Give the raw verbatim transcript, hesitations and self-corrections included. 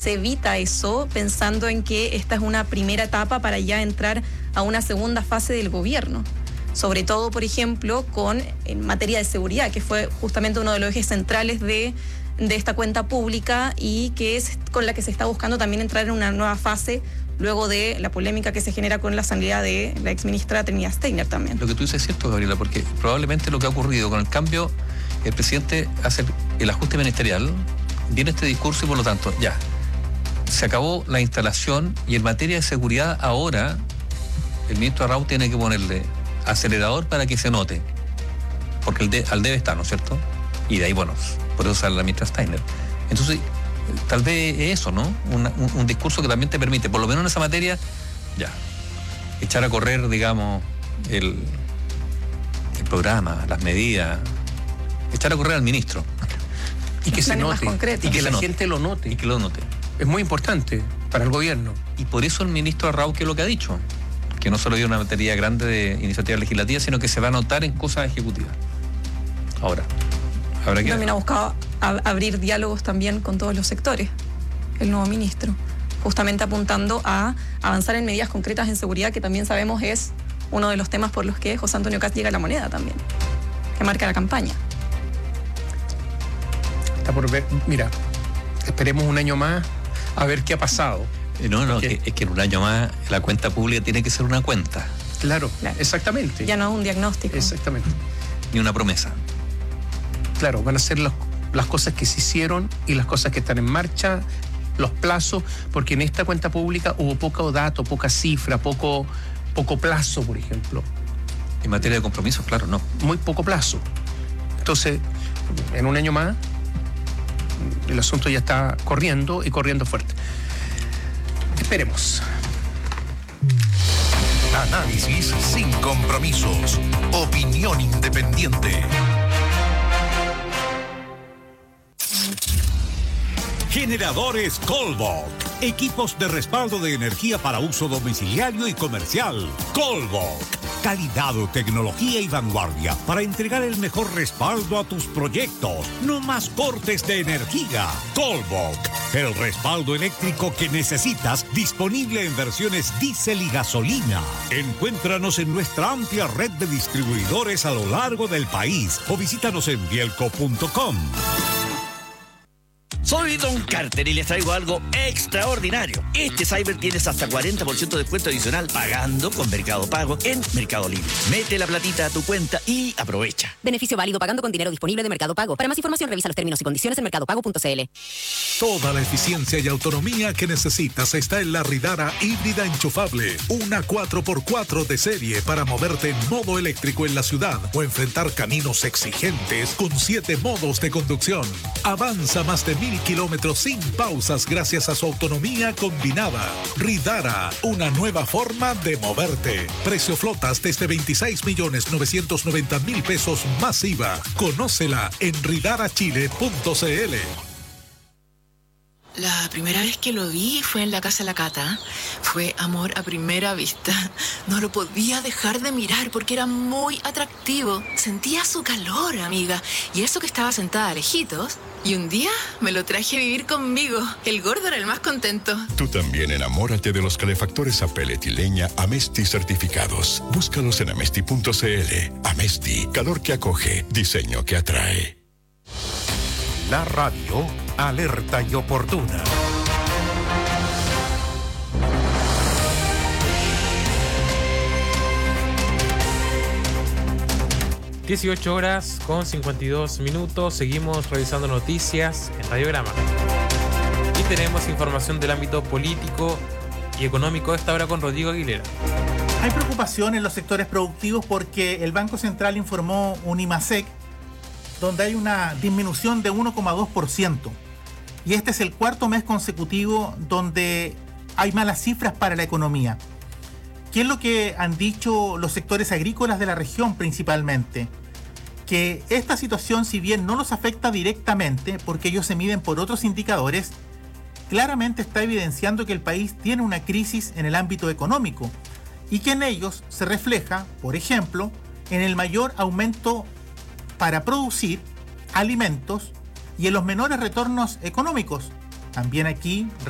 se evita eso pensando en que esta es una primera etapa para ya entrar a una segunda fase del gobierno. Sobre todo, por ejemplo, con en materia de seguridad, que fue justamente uno de los ejes centrales de, de esta cuenta pública y que es con la que se está buscando también entrar en una nueva fase luego de la polémica que se genera con la salida de la exministra Trinidad Steiner también. Lo que tú dices es cierto, Gabriela, porque probablemente lo que ha ocurrido con el cambio, el presidente hace el ajuste ministerial, viene este discurso y por lo tanto, ya, se acabó la instalación y en materia de seguridad ahora el ministro Arrau tiene que ponerle acelerador para que se note, porque el de, al debe está, ¿no es cierto? Y de ahí, bueno, por eso sale la ministra Steiner. Entonces, tal vez es eso, ¿no? Una, un, un discurso que también te permite, por lo menos en esa materia, ya, echar a correr, digamos, el, el programa, las medidas, echar a correr al ministro. Y que se note, y que la note. gente lo note. Y que lo note. Es muy importante para el gobierno. Y por eso el ministro Arrau, que es lo que ha dicho, que no solo hay una batería grande de iniciativas legislativas, sino que se va a notar en cosas ejecutivas. Ahora, habrá que... También ha buscado ab- abrir diálogos también con todos los sectores, el nuevo ministro, justamente apuntando a avanzar en medidas concretas en seguridad, que también sabemos es uno de los temas por los que José Antonio Kast llega a la moneda también, que marca la campaña. Está por ver, mira, esperemos un año más a ver qué ha pasado. No, no, que, es que en un año más la cuenta pública tiene que ser una cuenta. Claro, claro, exactamente. Ya no es un diagnóstico. Exactamente. Ni una promesa. Claro, van a ser los, las cosas que se hicieron y las cosas que están en marcha, los plazos, porque en esta cuenta pública hubo poco dato, poca cifra, poco, poco plazo, por ejemplo. En materia de compromisos, claro, no. Muy poco plazo. Entonces, en un año más, el asunto ya está corriendo y corriendo fuerte. Esperemos. Análisis sin compromisos. Opinión independiente. Generadores Colbach. Equipos de respaldo de energía para uso domiciliario y comercial. Colbach. Calidad, tecnología y vanguardia para entregar el mejor respaldo a tus proyectos. No más cortes de energía. Colbach. El respaldo eléctrico que necesitas, disponible en versiones diésel y gasolina. Encuéntranos en nuestra amplia red de distribuidores a lo largo del país o visítanos en bielco punto com. Soy Don Carter y les traigo algo extraordinario. Este Cyber tienes hasta cuarenta por ciento de descuento adicional pagando con Mercado Pago en Mercado Libre. Mete la platita a tu cuenta y aprovecha. Beneficio válido pagando con dinero disponible de Mercado Pago. Para más información revisa los términos y condiciones en mercado pago punto c l. Toda la eficiencia y autonomía que necesitas está en la Ridara híbrida enchufable. Una cuatro por cuatro de serie para moverte en modo eléctrico en la ciudad o enfrentar caminos exigentes con siete modos de conducción. Avanza más de mil kilómetros sin pausas gracias a su autonomía combinada. Ridara, una nueva forma de moverte. Precio flotas desde veintiséis millones novecientos noventa mil pesos más I V A. Conócela en ridara chile punto c l. La primera vez que lo vi fue en la casa de la Cata. Fue amor a primera vista. No lo podía dejar de mirar porque era muy atractivo. Sentía su calor, amiga. Y eso que estaba sentada lejitos. Y un día me lo traje a vivir conmigo. El gordo era el más contento. Tú también enamórate de los calefactores a pellet y leña Amesti certificados. Búscalos en amesti punto c l. Amesti, calor que acoge, diseño que atrae. La radio alerta y oportuna. dieciocho horas con cincuenta y dos minutos. Seguimos revisando noticias en Radiograma. Y tenemos información del ámbito político y económico a esta hora con Rodrigo Aguilera. Hay preocupación en los sectores productivos porque el Banco Central informó un IMASEC donde hay una disminución de uno coma dos por ciento. Y este es el cuarto mes consecutivo donde hay malas cifras para la economía. ¿Qué es lo que han dicho los sectores agrícolas de la región principalmente? Que esta situación, si bien no los afecta directamente, porque ellos se miden por otros indicadores, claramente está evidenciando que el país tiene una crisis en el ámbito económico y que en ellos se refleja, por ejemplo, en el mayor aumento para producir alimentos y en los menores retornos económicos. También aquí